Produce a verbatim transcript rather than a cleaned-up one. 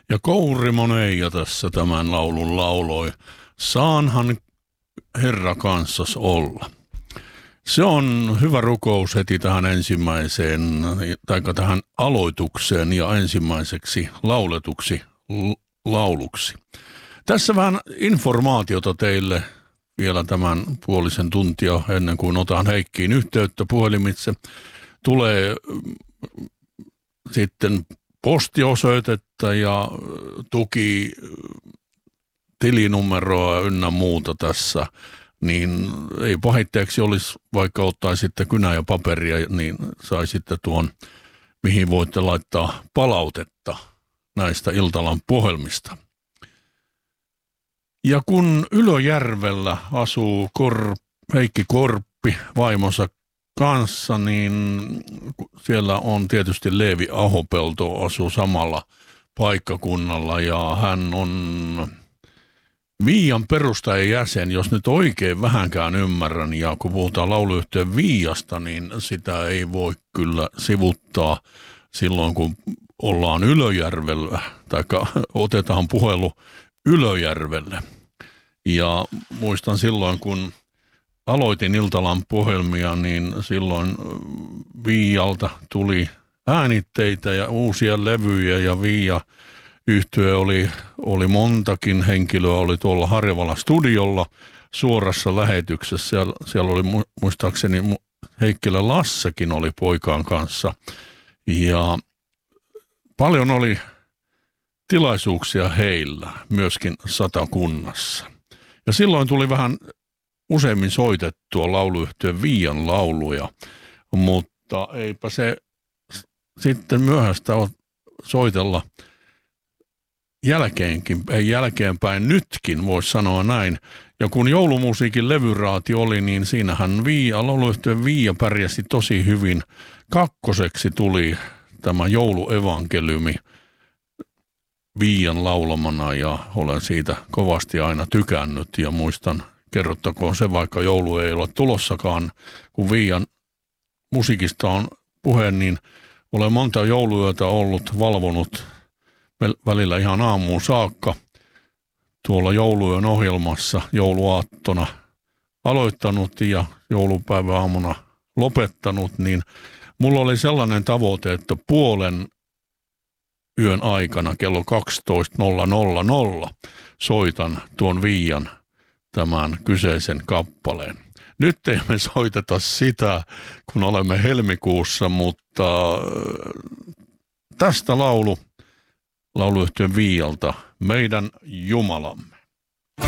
Ja Kouri Moneija tässä tämän laulun lauloi. Saanhan Herra kanssas olla. Se on hyvä rukous heti tähän ensimmäiseen, tai tähän aloitukseen ja ensimmäiseksi lauletuksi lauluksi. Tässä vähän informaatiota teille vielä tämän puolisen tuntia ennen kuin otan Heikkiin yhteyttä puhelimitse. Tulee sitten postiosoitetta ja tuki tilinumeroa ynnä muuta tässä, niin ei pahitteeksi olisi, vaikka ottaisitte kynää ja paperia, niin saisitte tuon, mihin voitte laittaa palautetta näistä Iltalan puhelimista. Ja kun Ylöjärvellä asuu Kor- Heikki Korppi vaimonsa kanssa, niin siellä on tietysti Leevi Ahopelto asuu samalla paikkakunnalla ja hän on Viian perustajajäsen, jos nyt oikein vähänkään ymmärrän, ja kun puhutaan lauluyhtiön Viiasta, niin sitä ei voi kyllä sivuttaa silloin, kun ollaan Ylöjärvellä, tai otetaan puhelu Ylöjärvelle. Ja muistan silloin, kun aloitin Iltalan puhelmia, niin silloin Viialta tuli äänitteitä ja uusia levyjä, ja Viia yhtye oli, oli montakin henkilöä, oli tuolla Harjavallan studiolla suorassa lähetyksessä. Siellä, siellä oli muistaakseni Heikkilä Lassekin oli poikaan kanssa. Ja paljon oli tilaisuuksia heillä, myöskin Satakunnassa. Ja silloin tuli vähän useimmin soitettua lauluyhtiön Viian lauluja, mutta eipä se sitten myöhäistä ole soitella jälkeenkin, ei jälkeenpäin nytkin, voisi sanoa näin. Ja kun joulumusiikin levyraati oli, niin siinähän Viia, lauluyhtiön Viia pärjäsi tosi hyvin. Kakkoseksi tuli tämä jouluevankeliumi Viian laulamana ja olen siitä kovasti aina tykännyt ja muistan, kerrottakoon se, vaikka joulu ei ole tulossakaan, kun Viian musiikista on puhe, niin olen monta jouluyötä ollut valvonut välillä ihan aamuun saakka tuolla jouluyön ohjelmassa jouluaattona aloittanut ja joulupäiväaamuna lopettanut, niin mulla oli sellainen tavoite, että puolen yön aikana kello kaksitoista nolla nolla soitan tuon Viian tämän kyseisen kappaleen. Nyt emme soiteta sitä, kun olemme helmikuussa, mutta tästä laulu lauluyhtiön Viialta, Meidän Jumalamme.